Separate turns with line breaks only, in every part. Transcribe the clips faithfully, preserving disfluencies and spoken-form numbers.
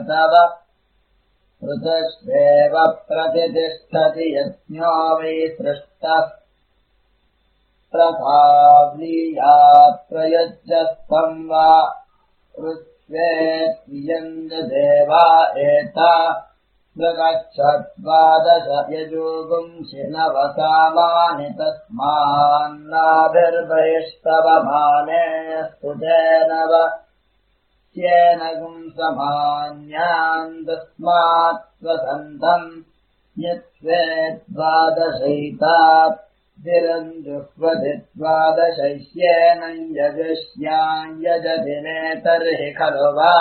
तव ऋतश्वेव प्रतिष्ठति यज्ञो वै सृष्टः प्रभाव्लीयात् प्रयुज्यस्तं वा ऋत्वेत्वियञ्जदेवा एता प्रगच्छद्वादश यजुगुंसि नवसामानि तस्मान्नाभिर्बहिष्पवमाने स्तुतेन वस्येन गुंसमान्यान् तस्मात् स्वसन्तम् यत्वेद्वादशैतात् विरञ्जुह्वति द्वादशैष्येन यजुष्याम् यजदिने तर्हि खलु वा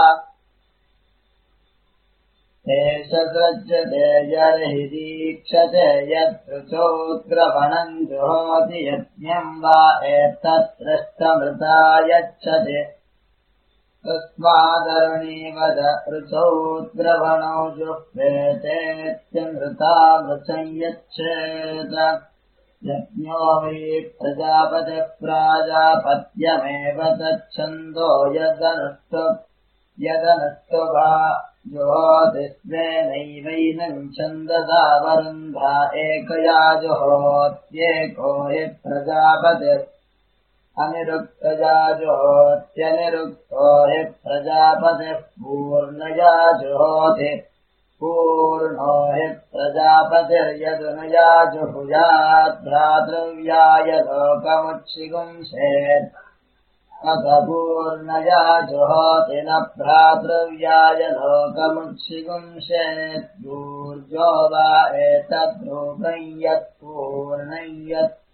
एष सज्जते यर्हि दीक्षते यत्रुचोद्रवणम् जुहोति यज्ञम् वा एतत्पृष्ठमृता यच्छति तस्मादरुणीवद ऋचोद्रवणो जुह्वेतेत्यमृता वृचम् यच्छेत् यज्ञो वै प्रजापतिः प्राजापत्यमेव तच्छन्दो यदनुष्टु यदनुष्टु वा जुहोति स्वेनैवैनम् छन्दसा वरुन्धा एकया जुहोत्येको हि प्रजापतिः अनिरुक्तया जुहोत्यनिरुक्तो हि प्रजापतिः पूर्णया जुहोति पूर्णो हि प्रजापतिर्यदुनया जुहुयात् भ्रातृव्याय लोकमुच्छिगुंसेत् अथ पूर्णया जुहोति न भ्रातृव्याय लोकमुच्छिगुंसेत् दूर्जो वा एतद्रूपम् यत्पूर्णम् यत्